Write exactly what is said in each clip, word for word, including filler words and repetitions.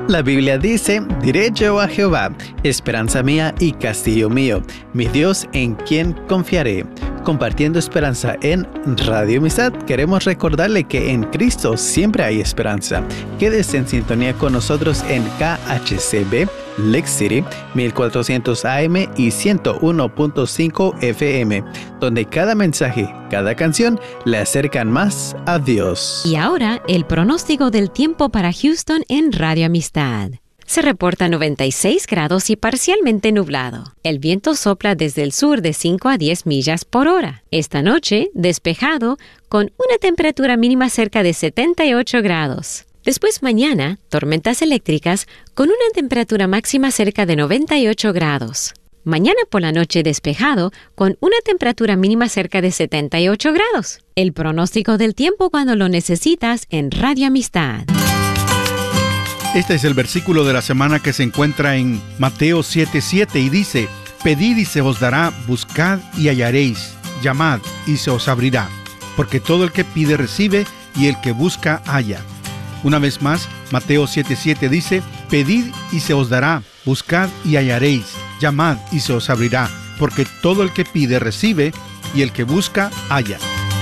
La Biblia dice, diré yo a Jehová, esperanza mía y castillo mío, mi Dios en quien confiaré. Compartiendo esperanza en Radio Amistad, queremos recordarle que en Cristo siempre hay esperanza. Quédese en sintonía con nosotros en K H C B, Lake City, mil cuatrocientos A M y ciento uno punto cinco F M, donde cada mensaje, cada canción le acercan más a Dios. Y ahora, el pronóstico del tiempo para Houston en Radio Amistad. Se reporta noventa y seis grados y parcialmente nublado. El viento sopla desde el sur de cinco a diez millas por hora. Esta noche, despejado, con una temperatura mínima cerca de setenta y ocho grados. Después mañana, tormentas eléctricas con una temperatura máxima cerca de noventa y ocho grados. Mañana por la noche despejado con una temperatura mínima cerca de setenta y ocho grados. El pronóstico del tiempo cuando lo necesitas en Radio Amistad. Este es el versículo de la semana que se encuentra en Mateo siete siete y dice: Pedid y se os dará, buscad y hallaréis, llamad y se os abrirá. Porque todo el que pide recibe y el que busca halla. Una vez más, Mateo siete siete dice: Pedid y se os dará, buscad y hallaréis, llamad y se os abrirá. Porque todo el que pide recibe y el que busca halla.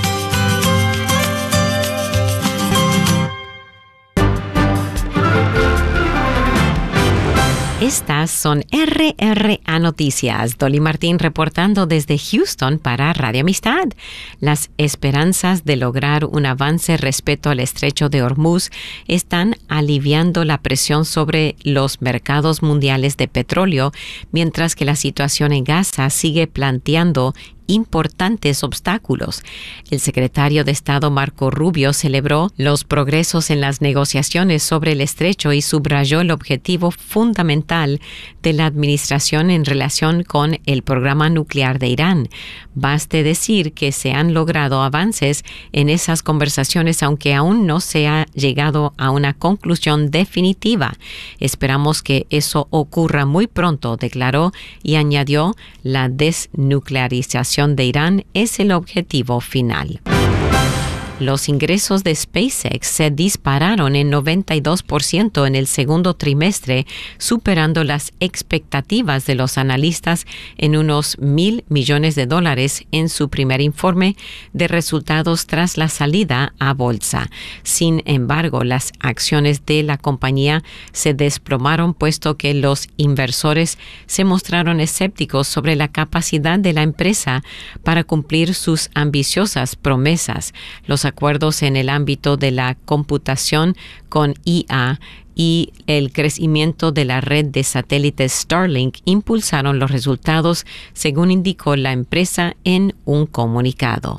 Estas son R R A Noticias. Dolly Martín reportando desde Houston para Radio Amistad. Las esperanzas de lograr un avance respecto al estrecho de Hormuz están aliviando la presión sobre los mercados mundiales de petróleo, mientras que la situación en Gaza sigue planteando importantes obstáculos. El secretario de Estado Marco Rubio celebró los progresos en las negociaciones sobre el estrecho y subrayó el objetivo fundamental de la administración en relación con el programa nuclear de Irán. Baste decir que se han logrado avances en esas conversaciones, aunque aún no se ha llegado a una conclusión definitiva. Esperamos que eso ocurra muy pronto, declaró, y añadió: la desnuclearización de Irán es el objetivo final. Los ingresos de SpaceX se dispararon en noventa y dos por ciento en el segundo trimestre, superando las expectativas de los analistas en unos mil millones de dólares en su primer informe de resultados tras la salida a bolsa. Sin embargo, las acciones de la compañía se desplomaron, puesto que los inversores se mostraron escépticos sobre la capacidad de la empresa para cumplir sus ambiciosas promesas. Los acuerdos en el ámbito de la computación con I A y el crecimiento de la red de satélites Starlink impulsaron los resultados, según indicó la empresa en un comunicado.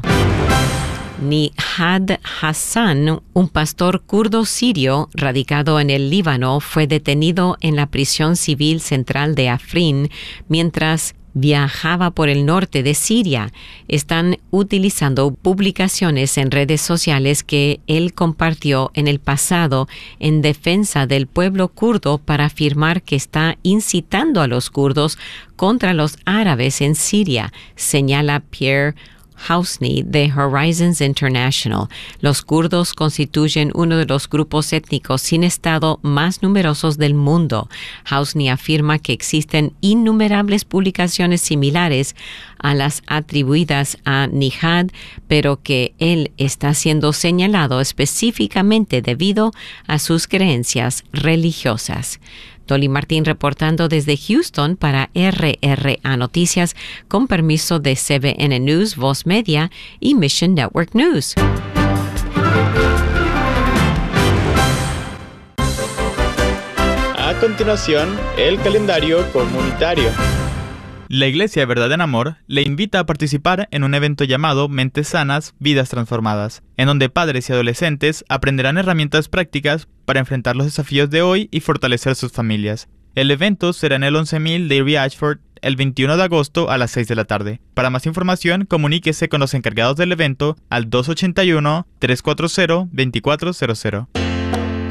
Nihad Hassan, un pastor kurdo sirio radicado en el Líbano, fue detenido en la prisión civil central de Afrin mientras viajaba por el norte de Siria. Están utilizando publicaciones en redes sociales que él compartió en el pasado en defensa del pueblo kurdo para afirmar que está incitando a los kurdos contra los árabes en Siria, señala Pierre Housney de Horizons International. Los kurdos constituyen uno de los grupos étnicos sin Estado más numerosos del mundo. Housney afirma que existen innumerables publicaciones similares a las atribuidas a Nihad, pero que él está siendo señalado específicamente debido a sus creencias religiosas. Dolly Martín reportando desde Houston para R R A Noticias, con permiso de C B N News, Voz Media y Mission Network News. A continuación, el calendario comunitario. La Iglesia Verdad en Amor le invita a participar en un evento llamado Mentes Sanas, Vidas Transformadas, en donde padres y adolescentes aprenderán herramientas prácticas para enfrentar los desafíos de hoy y fortalecer sus familias. El evento será en el once mil Dairy Ashford el veintiuno de agosto a las seis de la tarde. Para más información, comuníquese con los encargados del evento al dos ocho uno, tres cuatro cero, dos cuatro cero cero.